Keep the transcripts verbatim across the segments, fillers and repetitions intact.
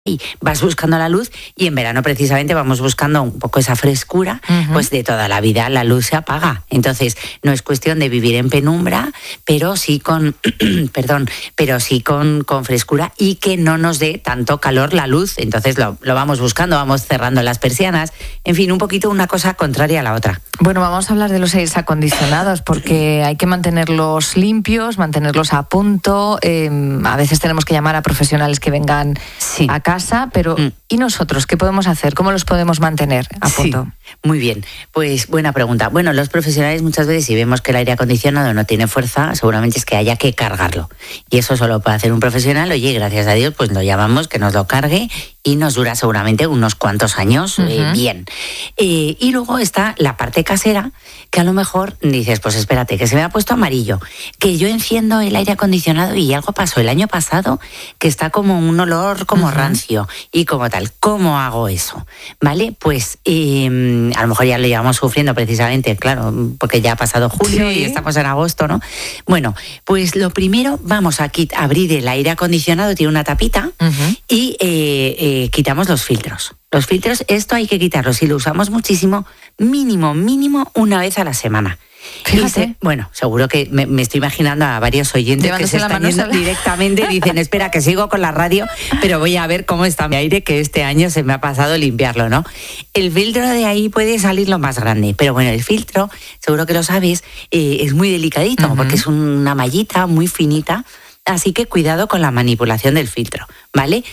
y vas buscando la luz, y en verano precisamente vamos buscando un poco esa frescura, uh-huh. pues de toda la vida la luz se apaga. Entonces no es cuestión de vivir en penumbra, pero sí con perdón, pero sí con, con frescura, y que no nos dé tanto calor la luz. Entonces lo, lo vamos buscando, vamos cerrando las persianas, en fin, un poquito una cosa contraria a la otra. Bueno, vamos a hablar de los aires acondicionados, porque hay que mantenerlos limpios, mantenerlos a punto. Eh, a veces tenemos que llamar a profesionales que vengan sí. a casa, pero mm. ¿y nosotros qué podemos hacer? ¿Cómo los podemos mantener a punto? Sí, muy bien, pues buena pregunta. Bueno, los profesionales muchas veces, si vemos que el aire acondicionado no tiene fuerza, seguramente es que haya que cargarlo. Y eso solo puede hacer un profesional. Oye, gracias a Dios, pues lo llamamos, que nos lo cargue, y nos dura seguramente unos cuantos años uh-huh. eh, bien. Eh, y luego está la parte casera, que a lo mejor dices, pues espérate, que se me ha puesto amarillo, que yo enciendo el aire acondicionado y algo pasó el año pasado, que está como un olor como uh-huh. rancio y como tal. ¿Cómo hago eso? ¿Vale? Pues eh, a lo mejor ya lo llevamos sufriendo precisamente, claro, porque ya ha pasado julio sí. y estamos en agosto, ¿no? Bueno, pues lo primero, vamos a quit- abrir el aire acondicionado, tiene una tapita, uh-huh. y eh, eh, quitamos los filtros. Los filtros, esto hay que quitarlos. Si lo usamos muchísimo, mínimo, mínimo una vez a la semana. Fíjate. Se, bueno, seguro que me, me estoy imaginando a varios oyentes Llevándose que se están yendo directamente, dicen, espera, que sigo con la radio, pero voy a ver cómo está mi aire, que este año se me ha pasado limpiarlo, ¿no? El filtro de ahí puede salir lo más grande, pero bueno, el filtro, seguro que lo sabes, eh, es muy delicadito, uh-huh. porque es una mallita muy finita. Así que cuidado con la manipulación del filtro, ¿vale?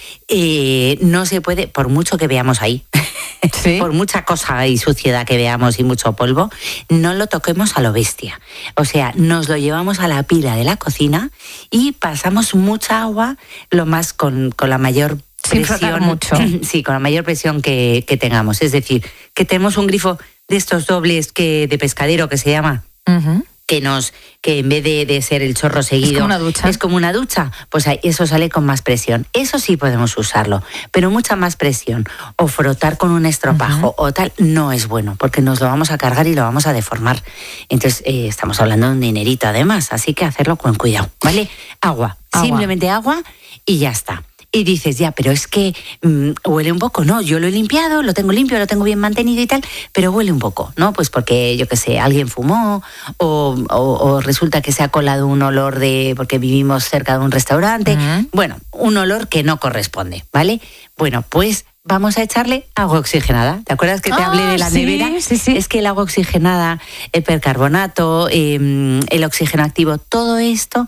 Eh, no se puede, por mucho que veamos ahí, ¿sí? por mucha cosa y suciedad que veamos y mucho polvo, no lo toquemos a lo bestia. O sea, nos lo llevamos a la pila de la cocina y pasamos mucha agua, lo más con, con la mayor presión. Sin frotar mucho. Sí, con la mayor presión que, que tengamos. Es decir, que tenemos un grifo de estos dobles que de pescadero que se llama. Uh-huh. que nos que en vez de, de ser el chorro seguido, es como una ducha, es como una ducha, pues eso sale con más presión. Eso sí podemos usarlo, pero mucha más presión o frotar con un estropajo uh-huh. o tal no es bueno, porque nos lo vamos a cargar y lo vamos a deformar. Entonces eh, estamos hablando de un dinerito además, así que hacerlo con cuidado, ¿vale? Agua, agua. Simplemente agua y ya está. Y dices, ya, pero es que mmm, huele un poco, ¿no? Yo lo he limpiado, lo tengo limpio, lo tengo bien mantenido y tal, pero huele un poco, ¿no? Pues porque, yo qué sé, alguien fumó o, o, o resulta que se ha colado un olor de porque vivimos cerca de un restaurante. Uh-huh. Bueno, un olor que no corresponde, ¿vale? Bueno, pues vamos a echarle agua oxigenada. ¿Te acuerdas que te ah, hablé de la sí, nevera? Sí, sí. Es que el agua oxigenada, el percarbonato, eh, el oxígeno activo, todo esto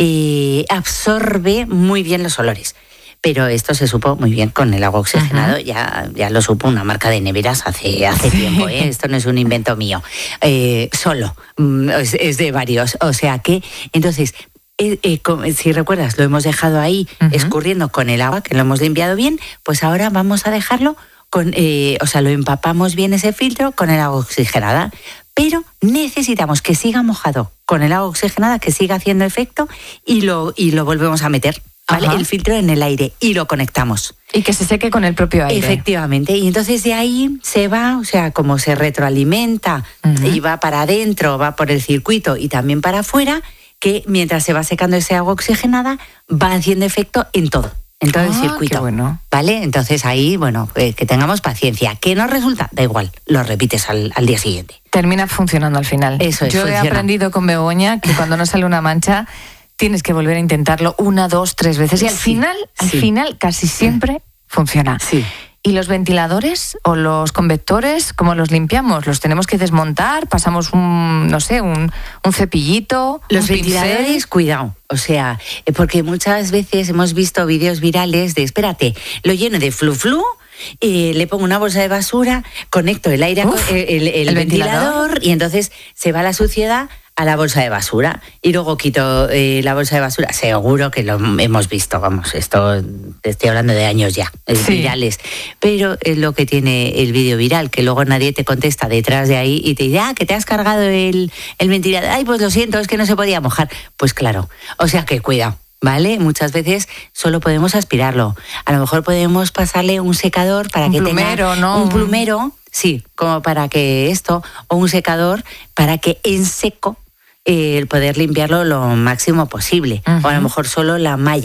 eh, absorbe muy bien los olores. Pero esto se supo muy bien con el agua oxigenado, uh-huh. ya, ya lo supo una marca de neveras hace, hace sí. tiempo, ¿eh? Esto no es un invento mío, eh, solo, es, es de varios. O sea que, entonces, eh, eh, si recuerdas, lo hemos dejado ahí uh-huh. escurriendo con el agua, que lo hemos limpiado bien, pues ahora vamos a dejarlo, con, eh, o sea, lo empapamos bien ese filtro con el agua oxigenada. Pero necesitamos que siga mojado con el agua oxigenada, que siga haciendo efecto, y lo, y lo volvemos a meter. ¿Vale? El filtro en el aire y lo conectamos. Y que se seque con el propio aire. Efectivamente. Y entonces de ahí se va, o sea, como se retroalimenta uh-huh. y va para adentro, va por el circuito y también para afuera, que mientras se va secando ese agua oxigenada, va haciendo efecto en todo, en todo ah, el circuito. Qué bueno. ¿Vale? Entonces ahí, bueno, eh, que tengamos paciencia. ¿Que no resulta? Da igual, lo repites al, al día siguiente. Termina funcionando al final. Eso es, Yo funciona. He aprendido con Begoña que cuando no sale una mancha, tienes que volver a intentarlo una, dos, tres veces y al sí, final, al sí. final casi siempre funciona. Sí. ¿Y los ventiladores o los convectores, cómo los limpiamos? ¿Los tenemos que desmontar? ¿Pasamos un, no sé, un, un cepillito? Los un ventiladores, pincel? Cuidado. O sea, porque muchas veces hemos visto vídeos virales de, espérate, lo lleno de flu-flu, eh, le pongo una bolsa de basura, conecto el aire, Uf, el, el, el, el ventilador, ventilador y entonces se va la suciedad a la bolsa de basura y luego quito eh, la bolsa de basura. Seguro que lo hemos visto, vamos, esto te estoy hablando de años ya, sí. virales. Pero es lo que tiene el vídeo viral, que luego nadie te contesta detrás de ahí y te dice, ah, que te has cargado el, el ventilador. Ay, pues lo siento, es que no se podía mojar. Pues claro, o sea que cuidado. ¿Vale? Muchas veces solo podemos aspirarlo. A lo mejor podemos pasarle un secador para un que plumero, tenga ¿no? un plumero, sí, como para que esto, o un secador para que en seco eh, el poder limpiarlo lo máximo posible. Uh-huh. O a lo mejor solo la malla,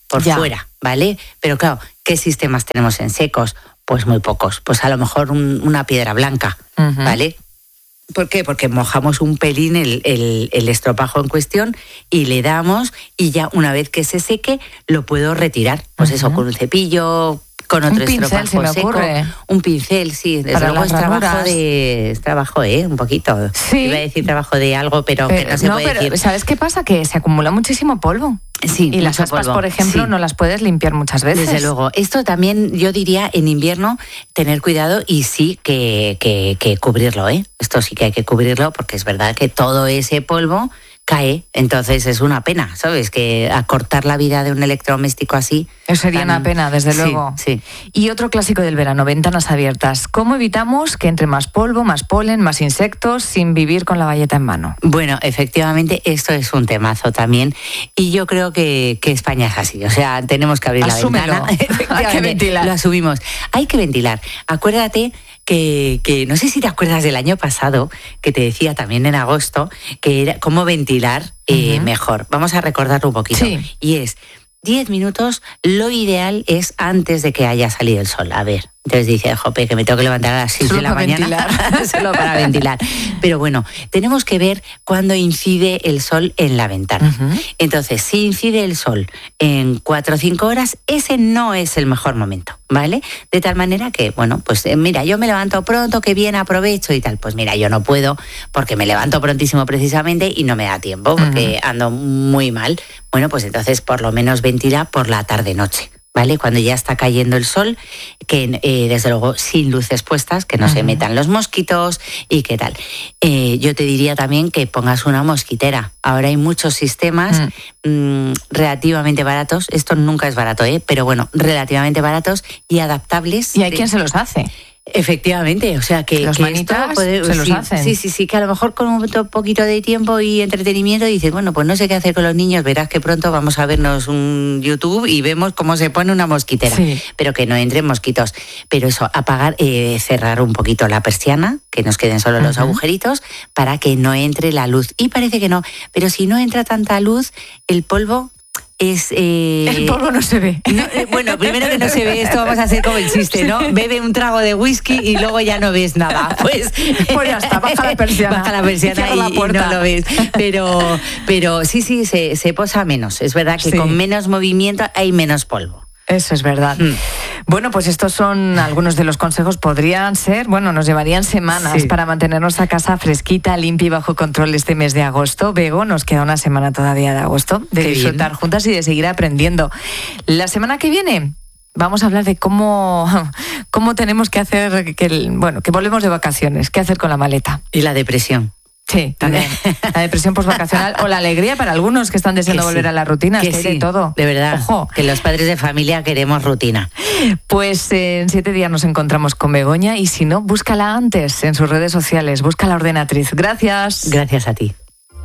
por ya. fuera, ¿vale? Pero claro, ¿qué sistemas tenemos en secos? Pues muy pocos. Pues a lo mejor un, una piedra blanca, uh-huh. ¿vale? ¿Por qué? Porque mojamos un pelín el, el, el estropajo en cuestión y le damos, y ya una vez que se seque lo puedo retirar. Pues uh-huh. eso, con un cepillo, con otro un pincel, estropajo se me seco. Ocurre. Un pincel, sí. Desde Para luego es las trabajo ranuras. de... Es trabajo, ¿eh? Un poquito. Sí. Iba a decir trabajo de algo, pero, pero que no se no, puede pero, decir. ¿sabes qué pasa? Que se acumula muchísimo polvo. Sí, y las aspas, polvo. por ejemplo, sí. no las puedes limpiar muchas veces. Desde luego. Esto también, yo diría, en invierno, tener cuidado y sí que, que, que cubrirlo, ¿eh? Esto sí que hay que cubrirlo porque es verdad que todo ese polvo cae, entonces es una pena, ¿sabes? Que acortar la vida de un electrodoméstico así... Eso sería tan... una pena, desde sí, luego. Sí. Y otro clásico del verano, ventanas abiertas. ¿Cómo evitamos que entre más polvo, más polen, más insectos, sin vivir con la bayeta en mano? Bueno, efectivamente, esto es un temazo también, y yo creo que, que España es así, o sea, tenemos que abrir Asúmelo. la ventana. Hay que ventilar. Lo asumimos. Hay que ventilar. Acuérdate que, que, no sé si te acuerdas del año pasado, que te decía también en agosto, que era cómo ventilar eh, uh-huh. mejor. Vamos a recordarlo un poquito. Sí. Y es diez minutos, lo ideal es antes de que haya salido el sol. A ver, entonces dice, jope, que me tengo que levantar a las seis de la mañana. Solo para ventilar. Pero bueno, tenemos que ver cuándo incide el sol en la ventana. Uh-huh. Entonces, si incide el sol en cuatro o cinco horas, ese no es el mejor momento, ¿vale? De tal manera que, bueno, pues eh, mira, yo me levanto pronto, que bien aprovecho y tal. Pues mira, yo no puedo porque me levanto prontísimo precisamente y no me da tiempo porque uh-huh. ando muy mal. Bueno, pues entonces por lo menos ventila por la tarde-noche, ¿vale? Cuando ya está cayendo el sol, que eh, desde luego sin luces puestas, que no uh-huh. se metan los mosquitos y qué tal. Eh, yo te diría también que pongas una mosquitera. Ahora hay muchos sistemas uh-huh. mmm, relativamente baratos, esto nunca es barato, ¿eh? Pero bueno, relativamente baratos y adaptables. ¿Y hay quien se los hace? Efectivamente, o sea que, los que manitas esto puede, se sí, los hacen. Sí, sí, sí, que a lo mejor con un poquito de tiempo y entretenimiento dices, bueno, pues no sé qué hacer con los niños, verás que pronto vamos a vernos un YouTube y vemos cómo se pone una mosquitera, sí. pero que no entren mosquitos. Pero eso, apagar, eh, cerrar un poquito la persiana, que nos queden solo uh-huh. los agujeritos, para que no entre la luz. Y parece que no, pero si no entra tanta luz, el polvo... Es, eh... El polvo no se ve. No, eh, bueno, primero que no se ve, esto vamos a hacer como el chiste, ¿no? Bebe un trago de whisky y luego ya no ves nada. Pues, pues ya está, baja la persiana. Baja la persiana y, la y no lo ves. Pero, pero sí, sí, se, se posa menos. Es verdad que sí. con menos movimiento hay menos polvo. Eso es verdad. Mm. Bueno, pues estos son algunos de los consejos. Podrían ser, bueno, nos llevarían semanas sí. para mantener nuestra casa fresquita, limpia y bajo control este mes de agosto. Bego, nos queda una semana todavía de agosto de Qué disfrutar bien. juntas y de seguir aprendiendo. La semana que viene vamos a hablar de cómo, cómo tenemos que hacer, que, bueno, que volvemos de vacaciones, qué hacer con la maleta. Y la depresión. Sí, también. La depresión postvacacional o la alegría para algunos que están deseando que volver sí, a la rutina. Que es que sí, hay de todo. De verdad. Ojo. Que los padres de familia queremos rutina. Pues eh, en siete días nos encontramos con Begoña y si no, búscala antes en sus redes sociales. Busca la ordenatriz. Gracias. Gracias a ti.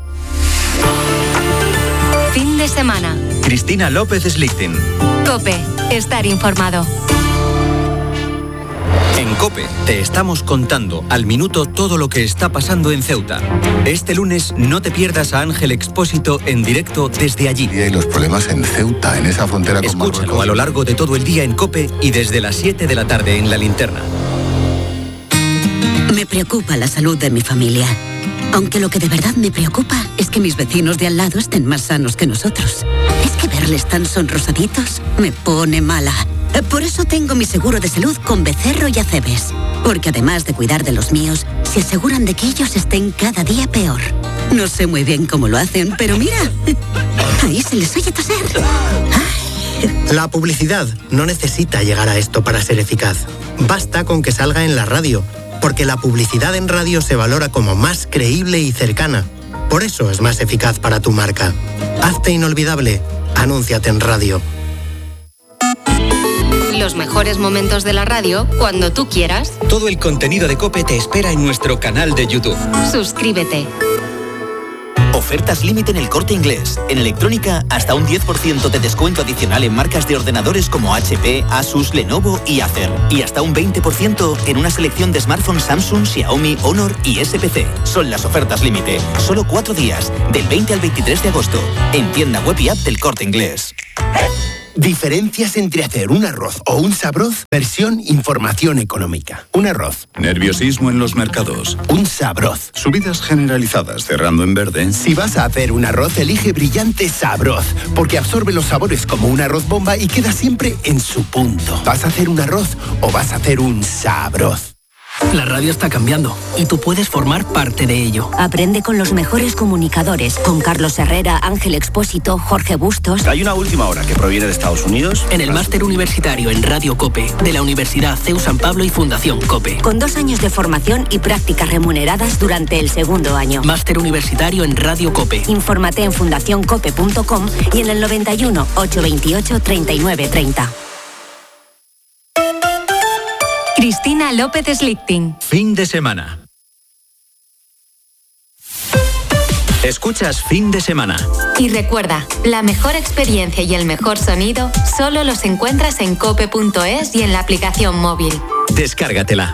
Fin de semana. Cristina López Slichting. COPE. Estar informado. En COPE te estamos contando al minuto todo lo que está pasando en Ceuta. Este lunes no te pierdas a Ángel Expósito en directo desde allí. Y los problemas en Ceuta, en esa frontera con Escúchalo Marruecos. a lo largo de todo el día en COPE y desde las siete de la tarde en La Linterna. Me preocupa la salud de mi familia. Aunque lo que de verdad me preocupa es que mis vecinos de al lado estén más sanos que nosotros. Es que verles tan sonrosaditos me pone mala. Por eso tengo mi seguro de salud con Becerro y Acebes. Porque además de cuidar de los míos, se aseguran de que ellos estén cada día peor. No sé muy bien cómo lo hacen, pero mira, ahí se les oye toser. Ay. La publicidad no necesita llegar a esto para ser eficaz. Basta con que salga en la radio, porque la publicidad en radio se valora como más creíble y cercana. Por eso es más eficaz para tu marca. Hazte inolvidable. Anúnciate en radio. Los mejores momentos de la radio cuando tú quieras. Todo el contenido de COPE te espera en nuestro canal de YouTube. Suscríbete. Ofertas límite en El Corte Inglés. En electrónica, hasta un diez por ciento de descuento adicional en marcas de ordenadores como H P, Asus, Lenovo y Acer. Y hasta un veinte por ciento en una selección de smartphones Samsung, Xiaomi, Honor y S P C. Son las ofertas límite. Solo cuatro días, del veinte al veintitrés de agosto. En tienda web y app del Corte Inglés. Diferencias entre hacer un arroz o un sabroz. Versión información económica. Un arroz. Nerviosismo en los mercados. Un sabroz. Subidas generalizadas cerrando en verde. Si vas a hacer un arroz, elige Brillante Sabroz, porque absorbe los sabores como un arroz bomba y queda siempre en su punto. ¿Vas a hacer un arroz o vas a hacer un sabroz? La radio está cambiando y tú puedes formar parte de ello. Aprende con los mejores comunicadores, con Carlos Herrera, Ángel Expósito, Jorge Bustos. Hay una última hora que proviene de Estados Unidos. En el máster universitario en Radio COPE de la Universidad C E U San Pablo y Fundación COPE. Con dos años de formación y prácticas remuneradas durante el segundo año. Máster universitario en Radio COPE. Infórmate en fundación cope punto com y en el noventa y uno, ochocientos veintiocho, treinta y nueve treinta. Cristina López Slichting. Fin de semana. Escuchas Fin de Semana. Y recuerda, la mejor experiencia y el mejor sonido solo los encuentras en cope punto es y en la aplicación móvil. Descárgatela.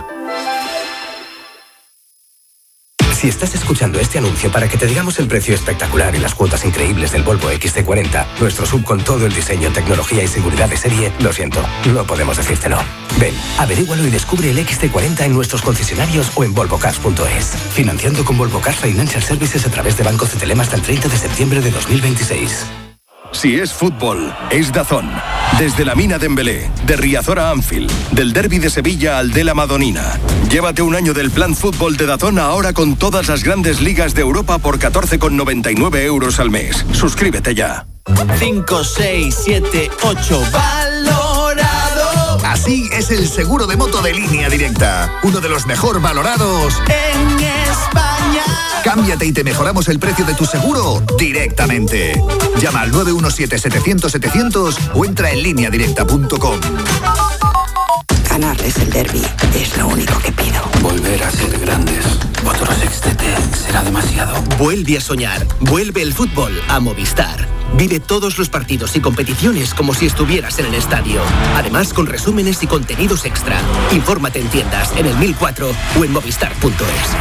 Si estás escuchando este anuncio para que te digamos el precio espectacular y las cuotas increíbles del Volvo equis ce cuarenta, nuestro sub con todo el diseño, tecnología y seguridad de serie, lo siento, no podemos decírtelo. Ven, averígualo y descubre el equis ce cuarenta en nuestros concesionarios o en volvo cars punto es. Financiando con Volvo Cars Financial Services a través de Banco Cetelem hasta el treinta de septiembre de dos mil veintiséis. Si es fútbol, es DAZN. Desde la Mina de Embelé, de Riazor a Anfield, del Derbi de Sevilla al de la Madonina. Llévate un año del plan fútbol de DAZN ahora con todas las grandes ligas de Europa por catorce con noventa y nueve euros al mes. Suscríbete ya. cinco, seis, siete, ocho. ¡Valorado! Así es el seguro de moto de Línea Directa. Uno de los mejor valorados en España. Cámbiate y te mejoramos el precio de tu seguro directamente. Llama al nueve uno siete, setecientos, setecientos o entra en línea directa punto com. Ganarles el derbi es lo único que pido. Volver a ser grandes. Otro sextete será demasiado. Vuelve a soñar. Vuelve el fútbol a Movistar. Vive todos los partidos y competiciones como si estuvieras en el estadio. Además, con resúmenes y contenidos extra. Infórmate en tiendas, en el mil cuatro o en movistar punto es.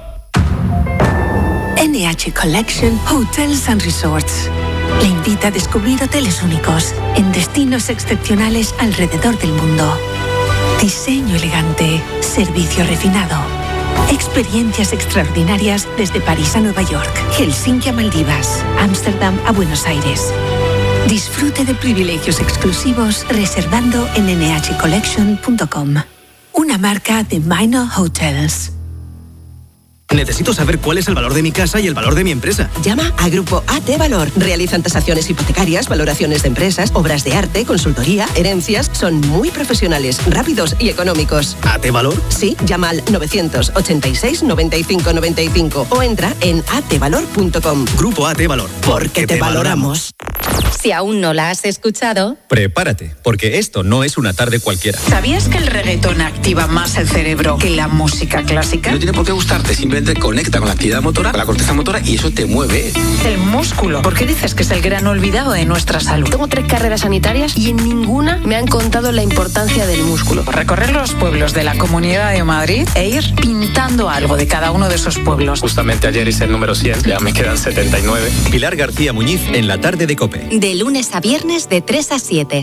N H Collection Hotels and Resorts le invita a descubrir hoteles únicos en destinos excepcionales alrededor del mundo. Diseño elegante, servicio refinado, experiencias extraordinarias desde París a Nueva York, Helsinki a Maldivas, Ámsterdam a Buenos Aires. Disfrute de privilegios exclusivos reservando en n h collection punto com, una marca de Minor Hotels. Necesito saber cuál es el valor de mi casa y el valor de mi empresa. Llama a Grupo A T Valor. Realizan tasaciones hipotecarias, valoraciones de empresas, obras de arte, consultoría, herencias. Son muy profesionales, rápidos y económicos. ¿A T Valor? Sí, llama al novecientos ochenta y seis, noventa y cinco noventa y cinco o entra en a t valor punto com. Grupo A T Valor. Porque te valoramos. Si aún no la has escuchado, prepárate, porque esto no es una tarde cualquiera. ¿Sabías que el reggaetón activa más el cerebro que la música clásica? No tiene por qué gustarte, simplemente conecta con la actividad motora, con la corteza motora y eso te mueve. El músculo. ¿Por qué dices que es el gran olvidado de nuestra salud? Tengo tres carreras sanitarias y en ninguna me han contado la importancia del músculo. Recorrer los pueblos de la Comunidad de Madrid e ir pintando algo de cada uno de esos pueblos. Justamente ayer hice el número cien, ya me quedan setenta y nueve. Pilar García Muñiz en la tarde de COPE. De lunes a viernes de tres a siete.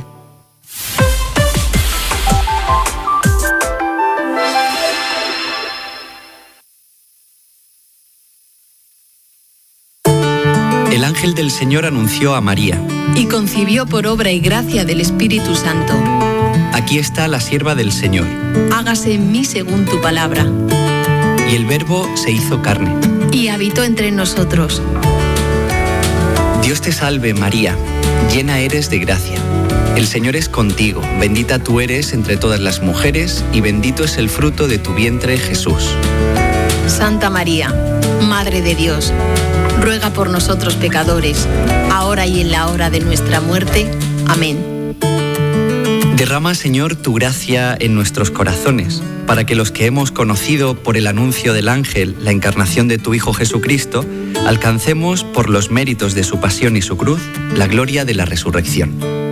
El ángel del Señor anunció a María. Y concibió por obra y gracia del Espíritu Santo. Aquí está la sierva del Señor. Hágase en mí según tu palabra. Y el Verbo se hizo carne. Y habitó entre nosotros. Dios te salve, María, llena eres de gracia. El Señor es contigo, bendita tú eres entre todas las mujeres, y bendito es el fruto de tu vientre, Jesús. Santa María, Madre de Dios, ruega por nosotros pecadores, ahora y en la hora de nuestra muerte. Amén. Derrama, Señor, tu gracia en nuestros corazones, para que los que hemos conocido por el anuncio del ángel la encarnación de tu Hijo Jesucristo, alcancemos, por los méritos de su pasión y su cruz, la gloria de la resurrección.